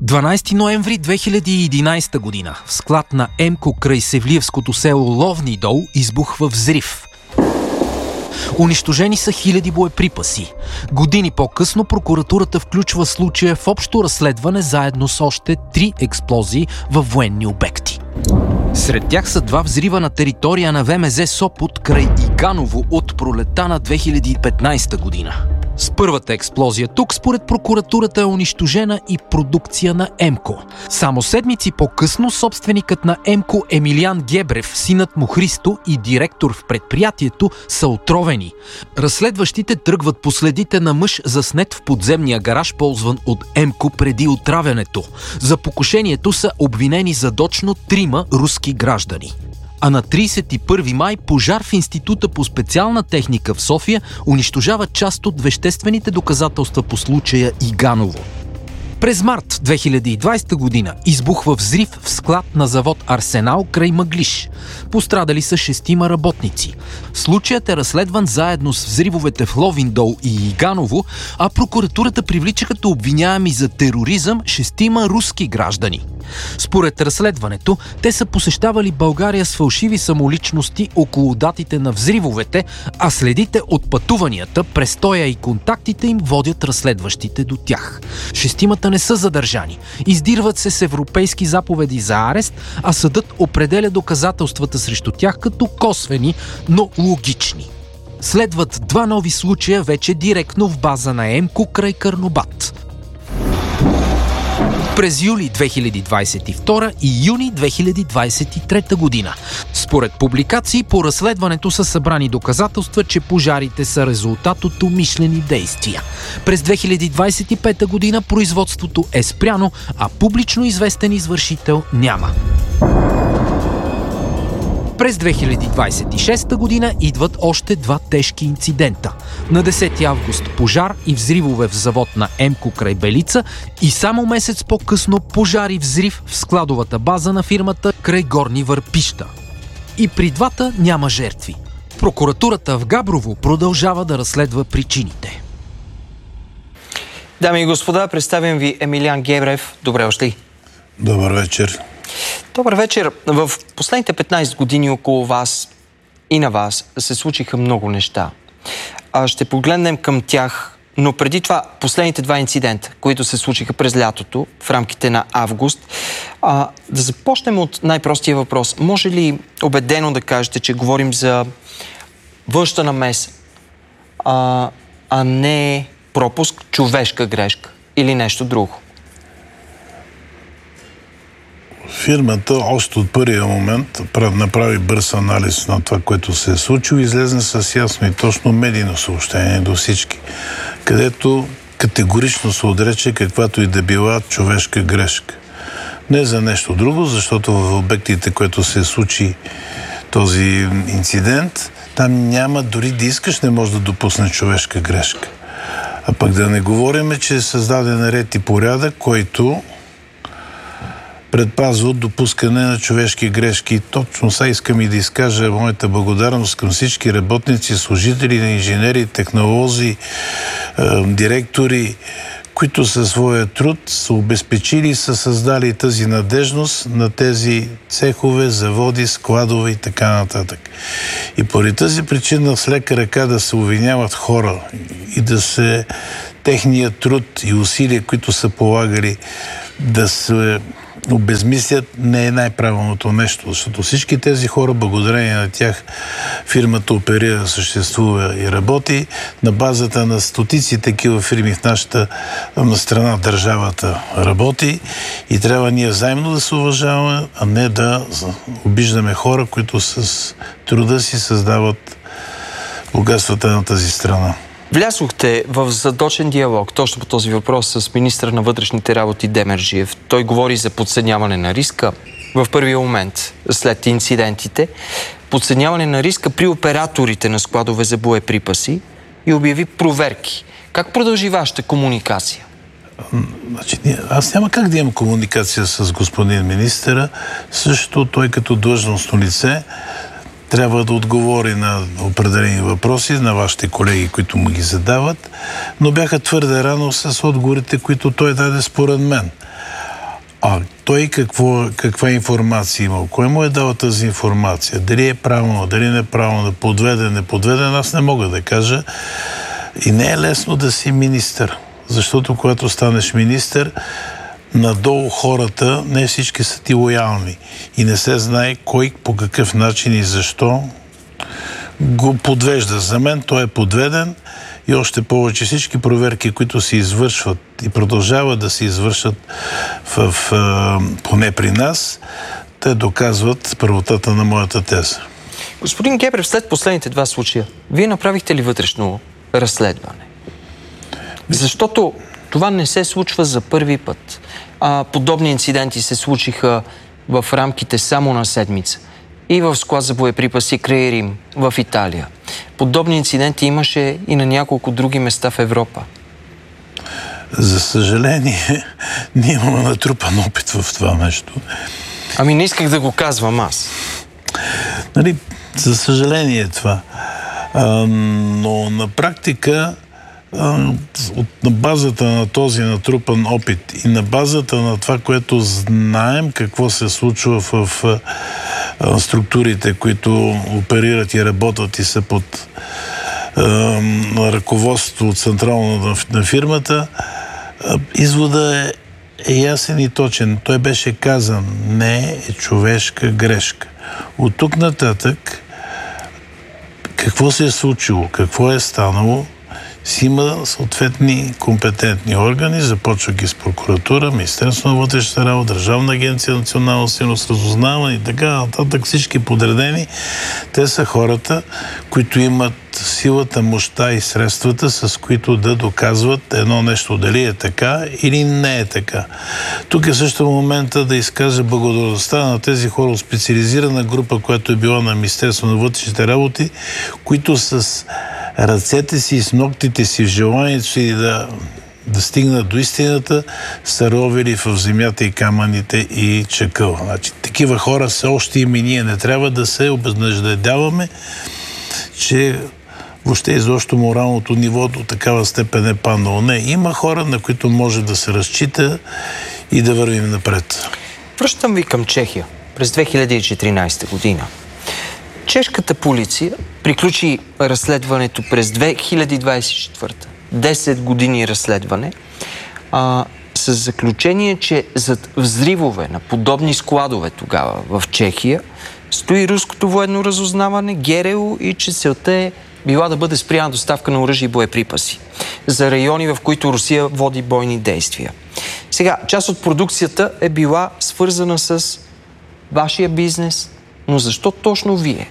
12 ноември 2011 година в склад на ЕМКО край Севлиевското село Ловни дол избухва взрив. Унищожени са хиляди боеприпаси. Години по-късно прокуратурата включва случая в общо разследване заедно с още 3 експлозии във военни обекти. Сред тях са 2 взрива на територия на ВМЗ Сопот край Иганово от пролета на 2015 година. С първата експлозия тук, според прокуратурата, е унищожена и продукция на ЕМКО. Само седмици по-късно собственикът на ЕМКО Емилиан Гебрев, синът му Христо и директор в предприятието са отровени. Разследващите тръгват по следите на мъж заснет в подземния гараж, ползван от ЕМКО преди отравянето. За покушението са обвинени задочно 3 руски граждани. А на 31 май пожар в Института по специална техника в София унищожава част от веществените доказателства по случая Иганово. През март 2020 година избухва взрив в склад на завод Арсенал край Мъглиж. Пострадали са 6 работници. Случаят е разследван заедно с взривовете в Ловин дол и Иганово, а прокуратурата привлича като обвиняеми за тероризъм 6 руски граждани. Според разследването, те са посещавали България с фалшиви самоличности около датите на взривовете, а следите от пътуванията, престоя и контактите им водят разследващите до тях. 6 не са задържани. Издирват се с европейски заповеди за арест, а съдът определя доказателствата срещу тях като косвени, но логични. Следват 2 нови случая вече директно в база на ЕМКО край Карнобат. През юли 2022 и юни 2023 година. Според публикации по разследването са събрани доказателства, че пожарите са резултат от умишлени действия. През 2025 година производството е спряно, а публично известен извършител няма. През 2026 година идват още 2 тежки инцидента. На 10 август пожар и взривове в завод на ЕМКО край Белица и само месец по-късно пожар и взрив в складовата база на фирмата край Горни Върпища. И при двата няма жертви. Прокуратурата в Габрово продължава да разследва причините. Дами и господа, представям ви Емилиан Гебрев. Добре дошли. Добър вечер. Добър вечер. В последните 15 години около вас и на вас се случиха много неща. Ще погледнем към тях, но преди това последните 2 инцидента, които се случиха през лятото в рамките на август. Да започнем от най-простия въпрос. Може ли убедено да кажете, че говорим за външна намеса, а не пропуск, човешка грешка или нещо друго? Фирмата още от първия момент направи бърз анализ на това, което се е случило и излезе с ясно и точно медийно съобщение до всички, където категорично се отрече каквато и да била човешка грешка. Не за нещо друго, защото в обектите, което се случи този инцидент, там няма, дори да искаш, не може да допусне човешка грешка. А пък да не говорим, че е създаден ред и порядък, който предпазва от допускане на човешки грешки. Точно сега искам и да изкажа моята благодарност към всички работници, служители, инженери, технолози, директори, които със своя труд са обезпечили и са създали тази надежност на тези цехове, заводи, складове и така нататък. И поради тази причина с лека ръка да се обвиняват хора и да се техният труд и усилия, които са полагали, да се обезмислят, не е най-правилното нещо, защото всички тези хора, благодарение на тях, фирмата оперира, съществува и работи. На базата на стотици такива фирми в нашата страна държавата работи и трябва ние взаимно да се уважаваме, а не да обиждаме хора, които с труда си създават богатствата на тази страна. Влязохте в задочен диалог точно по този въпрос с министъра на вътрешните работи Демерджиев. Той говори за подценяване на риска в първия момент след инцидентите, подценяване на риска при операторите на складове за боеприпаси и обяви проверки. Как продължи вашата комуникация? Значи, аз няма как да имам комуникация с господин министъра, също той като длъжностно лице трябва да отговори на определени въпроси на вашите колеги, които му ги задават, но бяха твърде рано с отговорите, които той даде според мен. Той каква информация имал? Кой му е дал тази информация? Дали е правилно, дали неправилно, подведен, не подведен, аз не мога да кажа. И не е лесно да си министър. Защото когато станеш министър, надолу хората, не всички са ти лоялни. И не се знае кой, по какъв начин и защо го подвежда. За мен той е подведен и още повече всички проверки, които се извършват и продължават да се извършват поне при нас, те доказват правотата на моята теза. Господин Гебрев, след последните 2 случая, вие направихте ли вътрешно разследване? Защото това не се случва за първи път. Подобни инциденти се случиха в рамките само на седмица. И в склад за боеприпаси край Рим, в Италия. Подобни инциденти имаше и на няколко други места в Европа. За съжаление, ние имаме натрупан опит в това нещо. Ами не исках да го казвам аз. Нали, за съжаление е това. Но на практика на базата на този натрупан опит и на базата на това, което знаем какво се случва в структурите, които оперират и работят и са под ръководство централно на фирмата, извода е ясен и точен. Той беше казан, не е човешка грешка. От тук нататък какво се е случило, какво е станало, си има съответни компетентни органи, започва ги с прокуратура, Министерство на вътрешната работа, Държавна агенция национална сигурност, разузнаване и така нататък, всички подредени. Те са хората, които имат силата, мощта и средствата, с които да доказват едно нещо, дали е така или не е така. Тук е също момента да изкажа благодарността на тези хора от специализирана група, която е била на Министерство на вътрешните работи, които с ръцете си и с ногтите си в желанието си да стигнат до истината, са ровили в земята и камъните и чакъл. Значи, такива хора са още и ние. Не трябва да се обезнадеждаваме, че въобще изобщо моралното ниво до такава степен е паднало. Не, има хора, на които може да се разчита и да вървим напред. Връщам ви към Чехия през 2014 година. Чешката полиция приключи разследването през 2024. 10 години разследване с заключение, че зад взривове на подобни складове тогава в Чехия стои руското военно разузнаване, ГРУ, и че целта е била да бъде спряна доставка на оръжие и боеприпаси за райони, в които Русия води бойни действия. Сега, част от продукцията е била свързана с вашия бизнес, но защо точно вие?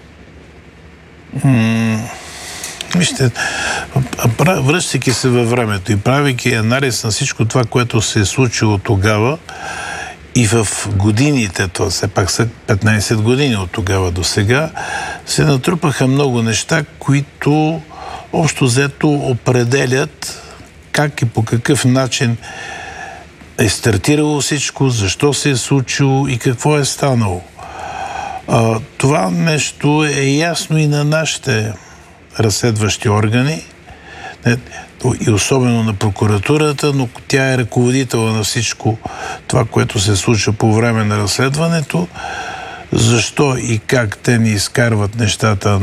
Вижте, връщайки се във времето и правейки анализ на всичко това, което се е случило тогава и в годините, това все пак са 15 години от тогава до сега, се натрупаха много неща, които общо взето определят как и по какъв начин е стартирало всичко, защо се е случило и какво е станало. Това нещо е ясно и на нашите разследващи органи, и особено на прокуратурата, но тя е ръководител на всичко това, което се случва по време на разследването. Защо и как те ни изкарват нещата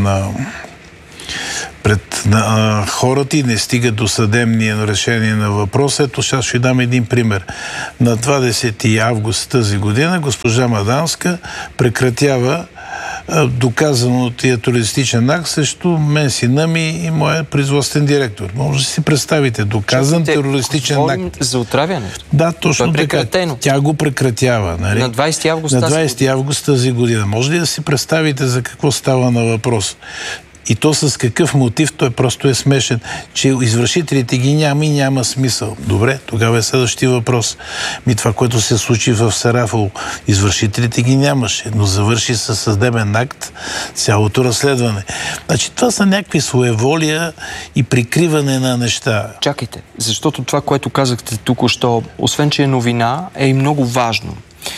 пред хората и не стигат до съдебния решение на въпроса. Ето, сега ще дам един пример. На 20 август тази година госпожа Маданска прекратява доказанотия терористичен акт срещу мен, сина ми и моя производствен директор. Може да си представите, доказан терористичен акт. За отравяне? Да, точно така. Тя го прекратява. Нали? На 20 август, на 20 август тази година. Може ли да си представите за какво става на въпрос? И то с какъв мотив, той просто е смешен, че извършителите ги няма и няма смисъл. Добре, тогава е следващия въпрос. Това, което се случи в Сарафово, извършителите ги нямаше, но завърши със съдебен акт цялото разследване. Значи това са някакви своеволия и прикриване на неща. Чакайте, защото това, което казахте току-що, освен че е новина, е и много важно.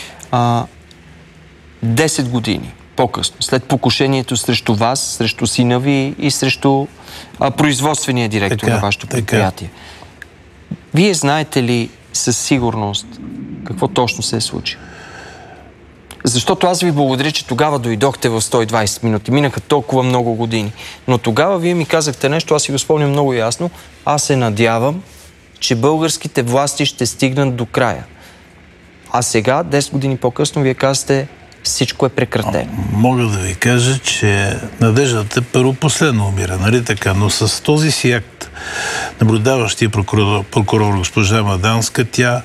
10 години по-късно, след покушението срещу вас, срещу сина ви и срещу производствения директор на вашето предприятие. Вие знаете ли със сигурност какво точно се е случило? Защото аз ви благодаря, че тогава дойдохте в 120 минути. Минаха толкова много години. Но тогава вие ми казахте нещо, аз си го спомням много ясно. Аз се надявам, че българските власти ще стигнат до края. А сега, 10 години по-късно, вие казвате, всичко е прекратено. Мога да ви кажа, че надеждата първо последно умира, нали така? Но с този си акт, наблюдаващия прокурор госпожа Маданска, тя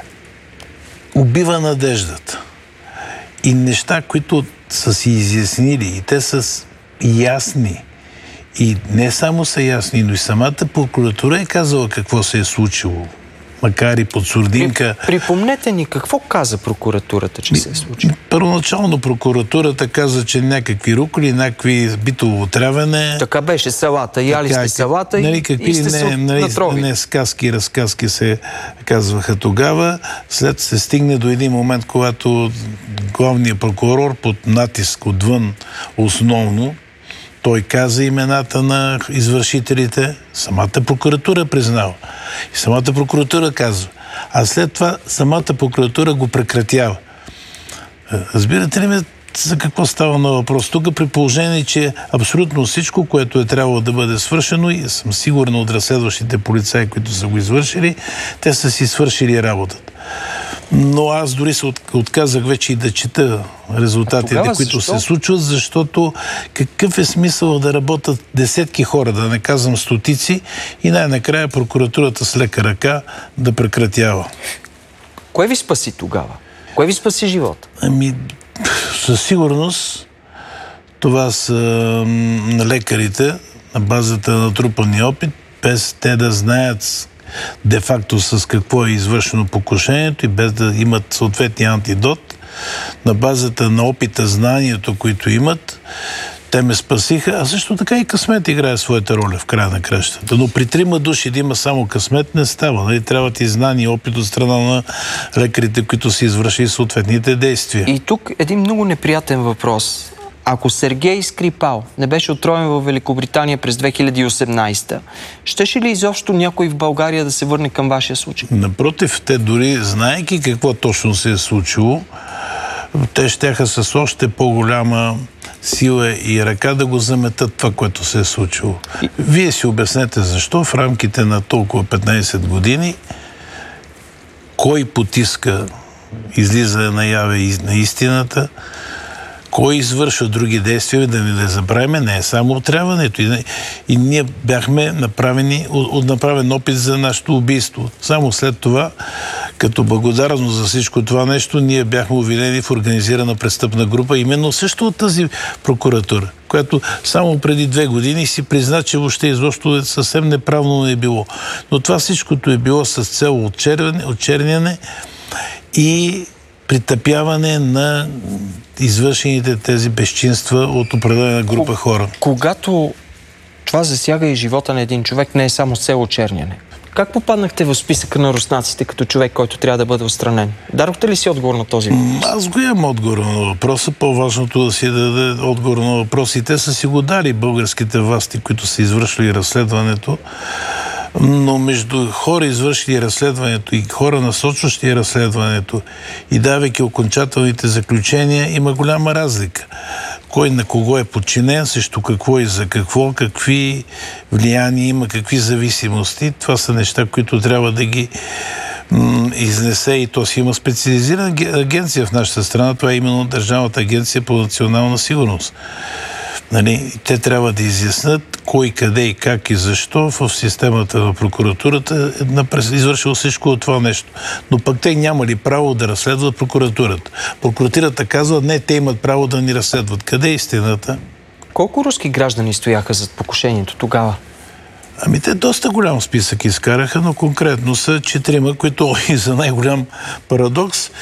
убива надеждата. И неща, които са си изяснили, и те са ясни. И не само са ясни, но и самата прокуратура е казала какво се е случило. Макар и под сурдинка. Припомнете ни, какво каза прокуратурата, че се е случило? Първоначално прокуратурата каза, че някакви руколи, някакви битово отравяне. Така беше салата. Яли сте салата и сте се натровили. Не, сказки, разказки се казваха тогава. След се стигне до един момент, когато главният прокурор под натиск отвън основно, той каза имената на извършителите, самата прокуратура признава. И самата прокуратура казва. А след това самата прокуратура го прекратява. Разбирате ли ме за какво става на въпрос? Тук при положение, че абсолютно всичко, което е трябвало да бъде свършено, и съм сигурен от разследващите полицаи, които са го извършили, те са си свършили работата. Но аз дори се отказах вече и да чета резултатите, които се случват, защото какъв е смисъл да работят десетки хора, да не казвам стотици, и най-накрая прокуратурата с лека ръка да прекратява. Кое ви спаси тогава? Кое ви спаси живота? Със сигурност това са лекарите на базата на натрупания опит, без те да знаят де-факто с какво е извършено покушението и без да имат съответния антидот. На базата на опита, знанието, които имат, те ме спасиха, а също така и късмет играе своята роля в края на кращата. Но при 3 души да има само късмет не става. Нали? Трябват и знания и опит от страна на лекарите, които са извършили съответните действия. И тук един много неприятен въпрос. Ако Сергей Скрипал не беше отровен в Великобритания през 2018, щеше ли изобщо някой в България да се върне към вашия случай? Напротив, те дори, знаейки какво точно се е случило, те щяха с още по-голяма сила и ръка да го заметат това, което се е случило. Вие си обяснете защо в рамките на толкова 15 години кой потиска излизане наяве на истината, кой извършва други действия, да не забравяме, не е само отравянето. И ние бяхме направен опит за нашето убийство. Само след това, като благодарност за всичко това нещо, ние бяхме обвинени в организирана престъпна група, именно също от тази прокуратура, която само преди 2 години си призна, че въобще изобщо съвсем неправилно не е било. Но това всичкото е било с цел отчерняне и притъпяване на извършените тези безчинства от определена група хора. Когато това засяга и живота на един човек, не е само с цел очерняне. Как попаднахте в списъка на руснаците като човек, който трябва да бъде отстранен? Дадохте ли си отговор на този въпрос? Аз го имам отговор на въпроса. По-важното да си даде отговор на въпроса. И те са си го дали българските власти, които са извършили разследването. Но между хора, извършили разследването, и хора, насочващи разследването и давайки окончателните заключения, има голяма разлика. Кой на кого е подчинен, също какво и за какво, какви влияния има, какви зависимости. Това са неща, които трябва да ги изнесе, и то си има специализирана агенция в нашата страна. Това е именно Държавната агенция по национална сигурност. Нали, те трябва да изяснат кой, къде и как и защо в системата на прокуратурата е извършил всичко от това нещо. Но пък те нямали право да разследват прокуратурата. Прокуратурата казва, не, те имат право да ни разследват. Къде е истината? Колко руски граждани стояха зад покушението тогава? Те доста голям списък изкараха, но конкретно са 4, които и за най-голям парадокс,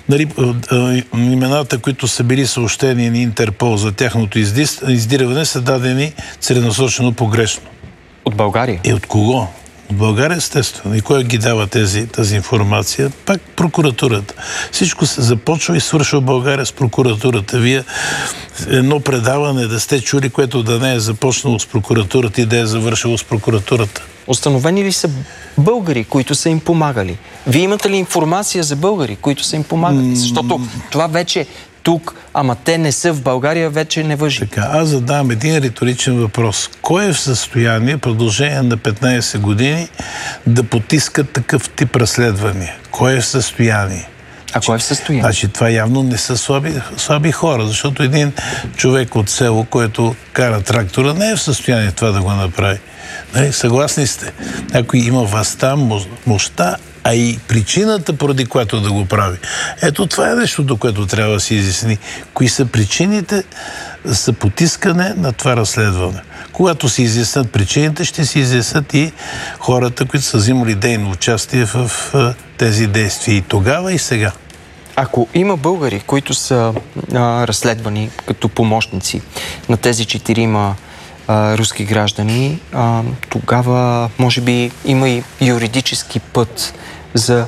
имената, които са били съобщени на Интерпол за тяхното издирване, са дадени целенасочено погрешно. От България? И от кого? От България, естествено. И кой ги дава тази информация? Пак прокуратурата. Всичко се започва и свършва в България с прокуратурата. Вие едно предаване да сте чули, което да не е започнало с прокуратурата и да е завършило с прокуратурата. Установени ли са българи, които са им помагали? Вие имате ли информация за българи, които са им помагали? Защото това вече тук, ама те не са в България, вече не важи. Така, аз задавам един риторичен въпрос. Кой е в състояние, продължение на 15 години, да потиска такъв тип разследвания? Кой е в състояние? А кой е в състояние? Значи това явно не са слаби хора, защото един човек от село, който кара трактора, не е в състояние това да го направи. Нали? Съгласни сте? Някой има властта, мощта, а и причината, поради която да го прави. Ето това е нещото, което трябва да се изясни. Кои са причините за потискане на това разследване? Когато се изяснят причините, ще се изяснят и хората, които са взимали дейно участие в тези действия. И тогава, и сега. Ако има българи, които са разследвани като помощници на тези 4 руски граждани, тогава може би има и юридически път за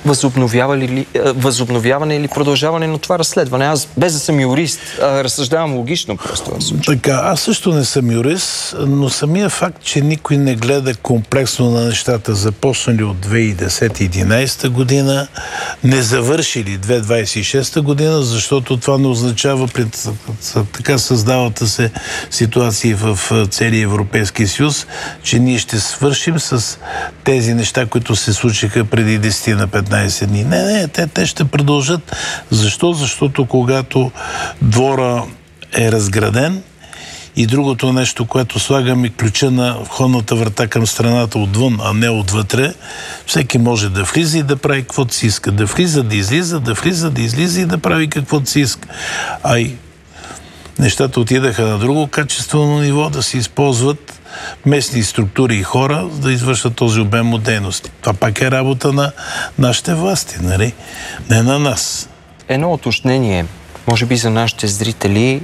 възобновяване или продължаване на това разследване. Аз, без да съм юрист, разсъждавам логично просто в случая. Така, аз също не съм юрист, но самия факт, че никой не гледа комплексно на нещата, започнали от 2010-2011 година, не завършили 2026 година, защото това не означава пред така създавата се ситуация в целия Европейски съюз, че ние ще свършим с тези неща, които се случиха преди 10 на 15 дни. Не, те ще продължат. Защо? Защото когато двора е разграден и другото нещо, което слагаме ключа на входната врата към страната отвън, а не отвътре, всеки може да влиза и да прави каквото си иска. Да влиза, да излиза, да влиза, да излиза и да прави каквото си иска. А и нещата отидаха на друго качествено ниво, да се използват местни структури и хора да извършат този обем от дейности. Това пак е работа на нашите власти, нали? Не на нас. Едно уточнение, може би за нашите зрители,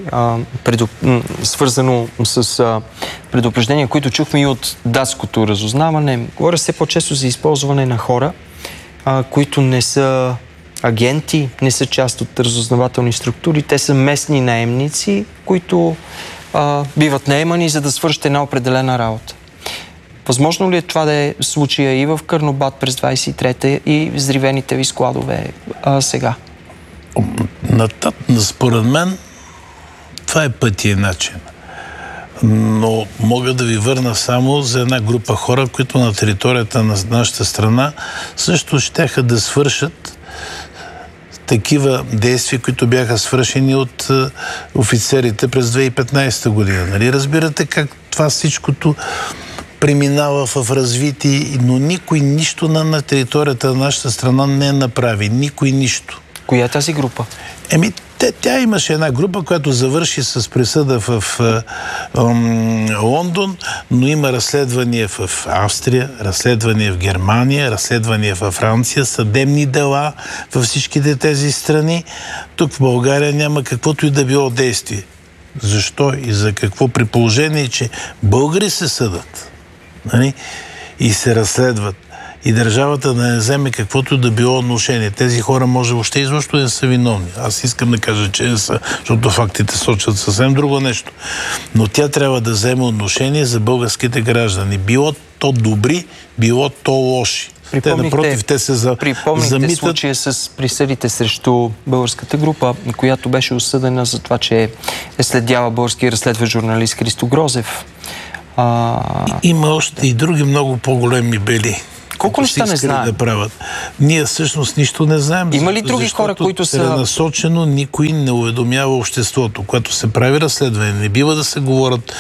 свързано с предупреждения, които чухме и от датското разузнаване. Говоря все по-често за използване на хора, които не са агенти, не са част от разузнавателни структури. Те са местни наемници, които биват наемани, за да свършат една определена работа. Възможно ли е това да е случая и в Карнобат през 23-та и взривените ви складове сега? Според мен това е пътя и начин. Но мога да ви върна само за една група хора, които на територията на нашата страна също щяха да свършат такива действия, които бяха свършени от офицерите през 2015 година. Нали? Разбирате как това всичкото преминава в развитие, но никой нищо на територията на нашата страна не направи. Никой нищо. Коя е тази група? Тя имаше една група, която завърши с присъда в Лондон, но има разследвания в Австрия, разследвания в Германия, разследвания във Франция, съдебни дела във всичките тези страни. Тук в България няма каквото и да било действие. Защо и за какво, при положение, че българи се съдат, нали? И се разследват. И държавата да не вземе каквото да било отношение. Тези хора може въобще изобщо да са виновни. Аз искам да кажа, че не са, защото фактите сочат съвсем друго нещо. Но тя трябва да вземе отношение за българските граждани. Било то добри, било то лоши. Те, напротив, те се замитат. Случая с присъдите срещу българската група, която беше осъдена за това, че е следяла български разследващ журналист Христо Грозев. Има още и други много по-големи бели. Колко неща не знаем? Да правят. Ние всъщност нищо не знаем. Има ли други хора, които са... Целенасочено никой не уведомява обществото. Когато се прави разследване, не бива да се говорят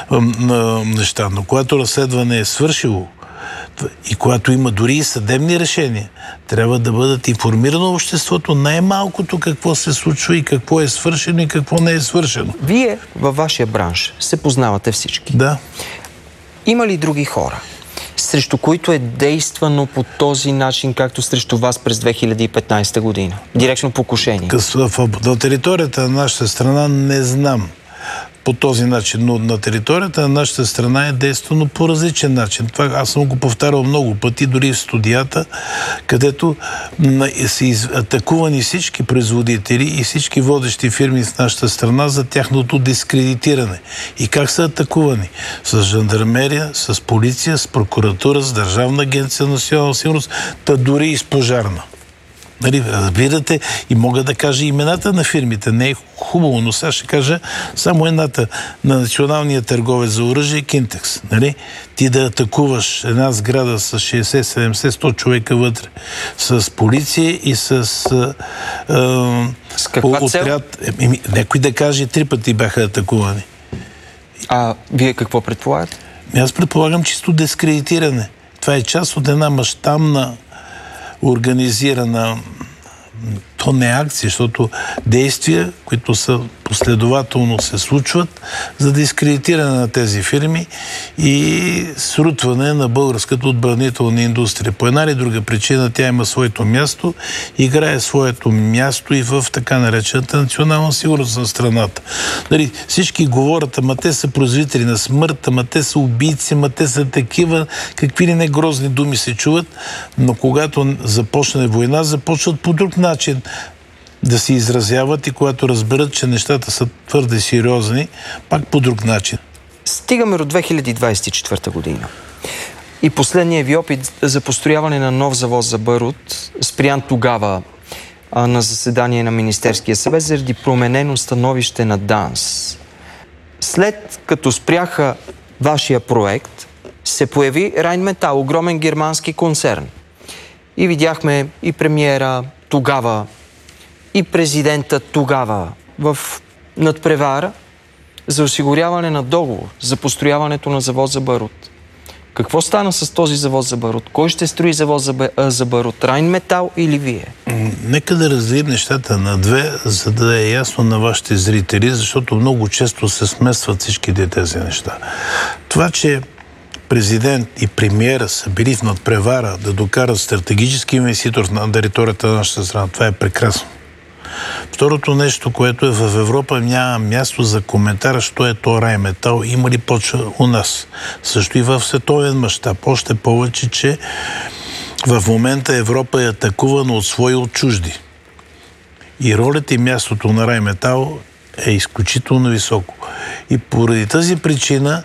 неща, но когато разследване е свършило и когато има дори и съдебни решения, трябва да бъдат информирано обществото най-малкото какво се случва и какво е свършено и какво не е свършено. Вие във вашия бранш се познавате всички. Да. Има ли други хора, срещу които е действано по този начин, както срещу вас през 2015 година? Директно покушение. На територията на нашата страна не знам. по този начин, но на територията на нашата страна е действано по различен начин. Това аз съм го повтарял много пъти, дори в студията, където са атакувани всички производители и всички водещи фирми в нашата страна за тяхното дискредитиране. И как са атакувани? С жандармерия, с полиция, с прокуратура, с Държавна агенция на национална сигурност, та дори и с пожарна. Нали, разбирате, и мога да кажа имената на фирмите. Не е хубаво, но сега ще кажа само едната на националния търговец за оръжие Кинтекс. Нали? Ти да атакуваш една сграда с 60, 70, 100 човека вътре, с полиция и с отряд. Некой да каже, 3 пъти бяха атакувани. А вие какво предполагате? Аз предполагам чисто дискредитиране. Това е част от една мащабна организирана, то не е акция, защото действия, които са последователно се случват за дискредитиране на тези фирми и срутване на българската отбранителна индустрия. По една или друга причина тя има своето място, играе своето място и в така наречената национална сигурност на страната. Нали, всички говорят, ама те са производители на смърт, ама те са убийци, ама те са такива, какви ли не грозни думи се чуват, но когато започне война, започват по друг начин да се изразяват и когато разберат, че нещата са твърде сериозни, пак по друг начин. Стигаме до 2024 година. И последният ви опит за построяване на нов завод за барут спрян тогава на заседание на Министерския съвет заради променено становище на ДАНС. След като спряха вашия проект, се появи Райнметал, огромен германски концерн. И видяхме и премиера тогава, и президента тогава в надпревара за осигуряване на договор за построяването на завод за барут. Какво стана с този завод за барут? Кой ще строи завод за барут? Райнметал или вие? Нека да разделим нещата на две, за да е ясно на вашите зрители, защото много често се смесват всичките тези неща. Това, че президент и премиера са били в надпревара да докарат стратегически инвеститор на територията на нашата страна, това е прекрасно. Второто нещо, което е в Европа, няма място за коментар, що е то Райнметал, има ли почва у нас. Също и в световен мащаб. Още повече, че в момента Европа е атакувана от свои от чужди. И ролята и мястото на Райнметал е изключително високо. И поради тази причина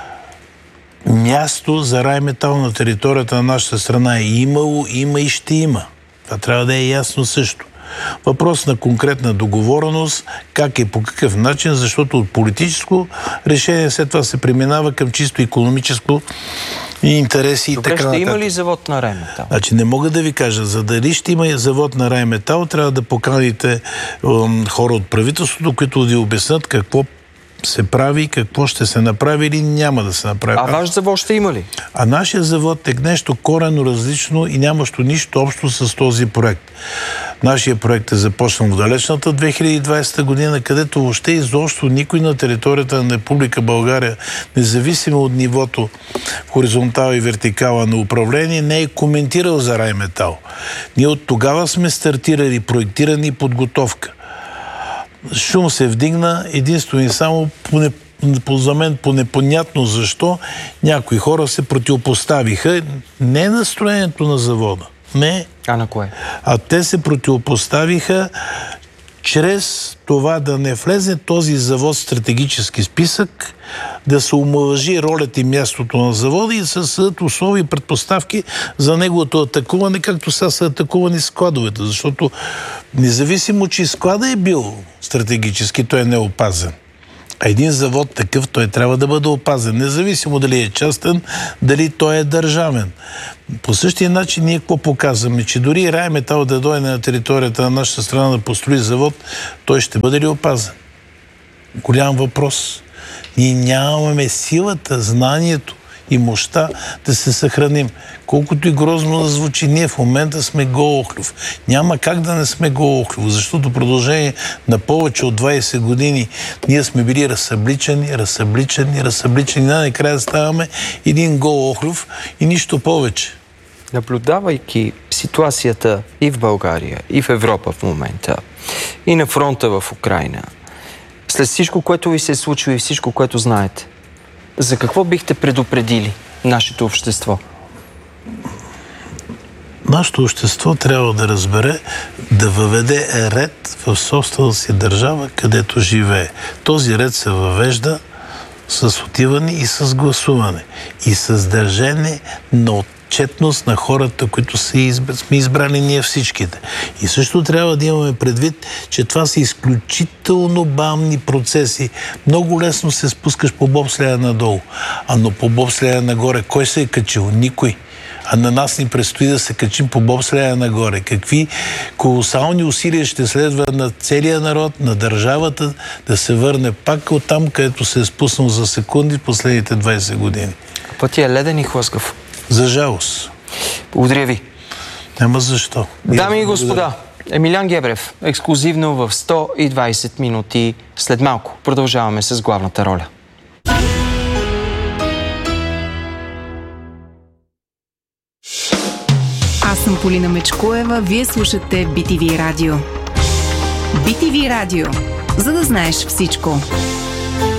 място за Райнметал на територията на нашата страна е имало, има и ще има. Това трябва да е ясно също. Въпрос на конкретна договореност, как и по какъв начин, защото от политическо решение след това се преминава към чисто икономическо интереси и така нататък. Добре, ще има ли завод на Райнметал? Значи не мога да ви кажа, за дали ще има завод на Райнметал, трябва да поканите хора от правителството, които да ви обяснат какво се прави, какво ще се направи или няма да се направи. А ваш завод ще има ли? А нашия завод е нещо коренно различно и нямащо нищо общо с този проект. Нашия проект е започнал в далечната 2020 година, където въобще изобщо никой на територията на Република България, независимо от нивото хоризонтал и вертикала на управление, не е коментирал за Райнметал. Ние от тогава сме стартирали проектиране и подготовка. Шум се вдигна единствено и само за мен по непонятно защо някои хора се противопоставиха. Не настроението на завода. Не. А на кое? А те се противопоставиха чрез това да не влезе този завод в стратегически списък, да се омалъжи ролята и мястото на завода и да се създадат условия и предпоставки за неговото атакуване, както сега са атакувани складовете. Защото независимо, че склада е бил стратегически, той е неопазен. А един завод такъв, той трябва да бъде опазен. Независимо дали е частен, дали той е държавен. По същия начин ние какво показваме? Че дори Райнметал да дойде на територията на нашата страна да построи завод, той ще бъде ли опазен? Голям въпрос. Ние нямаме силата, знанието и мощта да се съхраним. Колкото и грозно да звучи, ние в момента сме гол Охлюв. Няма как да не сме гол Охлюв, защото продължение на повече от 20 години ние сме били разсъбличани. Накрая ставаме един гол Охлюв и нищо повече. Наблюдавайки ситуацията и в България, и в Европа в момента, и на фронта в Украйна, След всичко, което ви се е случило и всичко, което знаете, за какво бихте предупредили нашето общество? Нашето общество трябва да разбере, да въведе ред в собствената си държава, където живее. Този ред се въвежда с отиване и с гласуване. И с държане на отчетност на хората, които сме избрали ние всичките. И също трябва да имаме предвид, че това са изключително бавни процеси. Много лесно се спускаш по бобслея надолу. Но по бобслея нагоре кой се е качил? Никой. А на нас ни предстои да се качим по бобслея нагоре. Какви колосални усилия ще следва на целия народ, на държавата, да се върне пак от там, където се е спуснал за секунди в последните 20 години. Пътя е леден и хлъзгав. За жалост. Благодаря ви. Няма защо. Дами и господа, Емилиан Гебрев, ексклюзивно в 120 минути след малко. Продължаваме с главната роля. Аз съм Полина Мечкоева, вие слушате BTV Радио. BTV Радио, за да знаеш всичко.